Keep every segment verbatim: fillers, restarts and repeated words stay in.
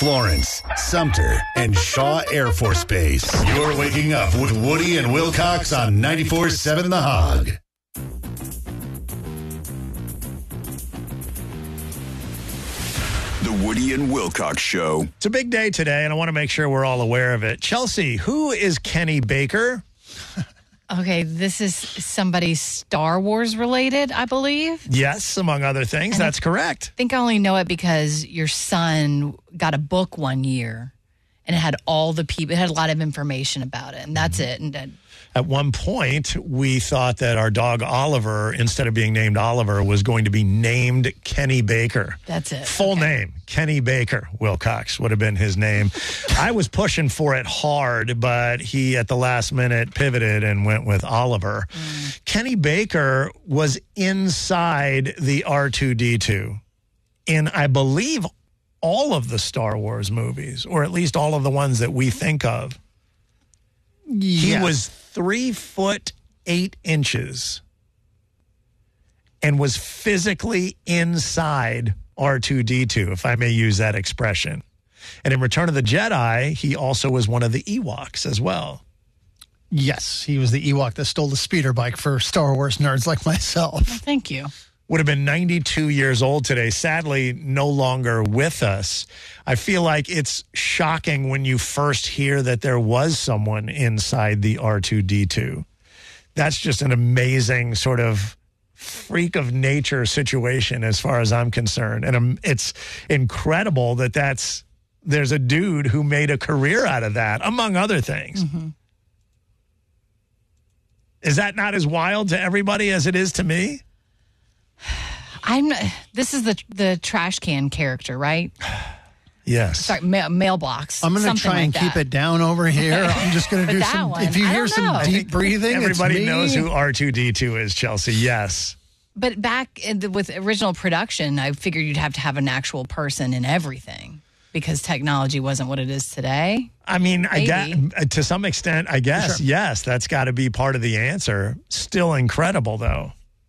Florence, Sumter, and Shaw Air Force Base. You're waking up with Woody and Wilcox on ninety-four point seven The Hog. The Woody and Wilcox Show. It's a big day today, and I want to make sure we're all aware of it. Chelsea, who is Kenny Baker? Okay, this is somebody Star Wars related, I believe. Yes, among other things. And That's I correct. I think I only know it because your son got a book one year, and it had all the people, it had a lot of information about it, and that's mm-hmm. it. And then, At one point, we thought that our dog Oliver, instead of being named Oliver, was going to be named Kenny Baker. That's it. Full okay. name, Kenny Baker. Wilcox would have been his name. I was pushing for it hard, but he, at the last minute, pivoted and went with Oliver. Mm. Kenny Baker was inside the R two D two in, I believe, all of the Star Wars movies, or at least all of the ones that we think of. Yes. He was three foot eight inches and was physically inside R two D two, if I may use that expression. And in Return of the Jedi, he also was one of the Ewoks as well. Yes, he was the Ewok that stole the speeder bike for Star Wars nerds like myself. Well, thank you. Would have been ninety-two years old today, sadly no longer with us. I feel like it's shocking when you first hear that there was someone inside the R two D two. That's just an amazing sort of freak of nature situation as far as I'm concerned. And um, it's incredible that that's, there's a dude who made a career out of that, among other things. Mm-hmm. Is that not as wild to everybody as it is to me? I'm. This is the the trash can character, right? Yes. Sorry, ma- mailbox. I'm going to try like and that. keep it down over here. I'm just going to do some. One, if you I hear don't some know. deep breathing, everybody it's me. knows who R two D two is, Chelsea. Yes. But back in the, with original production, I figured you'd have to have an actual person in everything because technology wasn't what it is today. I mean, Maybe. I get, to some extent, I guess, Sure. yes, that's got to be part of the answer. Still incredible, though.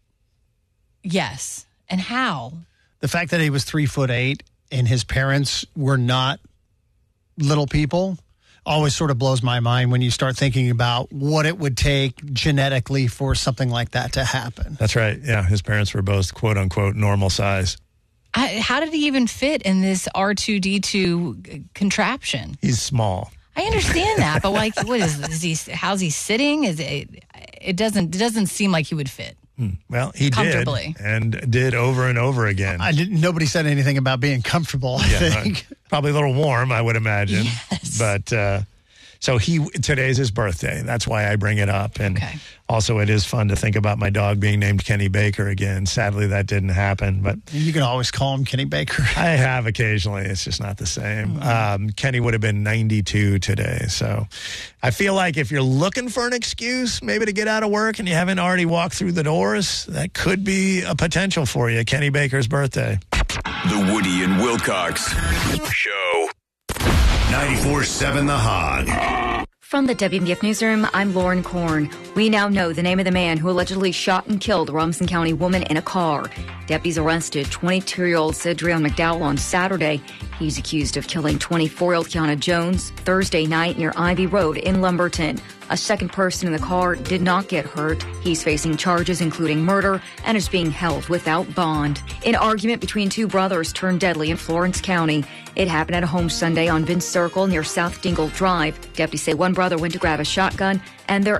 Yes. And how? The fact that he was three foot eight and his parents were not little people always sort of blows my mind when you start thinking about what it would take genetically for something like that to happen. That's right. Yeah, his parents were both quote unquote normal size. I, how did he even fit in this R two D two contraption? He's small. I understand that, but like, what is this? Is he? How's he sitting? Is it? It doesn't. It doesn't seem like he would fit. Well, he Comfortably. did, and did over and over again. I didn't. Nobody said anything about being comfortable. I Yeah, think. probably a little warm, I would imagine. Yes. But uh, so he today's his birthday. That's why I bring it up. And Okay. also, it is fun to think about my dog being named Kenny Baker again. Sadly, that didn't happen, but You can always call him Kenny Baker. I have occasionally. It's just not the same. Um, Kenny would have been ninety-two today. So I feel like if you're looking for an excuse, maybe to get out of work and you haven't already walked through the doors, that could be a potential for you. Kenny Baker's birthday. The Woody and Wilcox Show. ninety-four point seven The Hog. From the W M B F Newsroom, I'm Lauren Korn. We now know the name of the man who allegedly shot and killed a Rumson County woman in a car. Deputies arrested twenty-two-year-old Cedrion McDowell on Saturday. He's accused of killing twenty-four-year-old Kiana Jones Thursday night near Ivy Road in Lumberton. A second person in the car did not get hurt. He's facing charges including murder and is being held without bond. An argument between two brothers turned deadly in Florence County. It happened at a home Sunday on Vince Circle near South Dingle Drive. Deputies say one brother went to grab a shotgun and their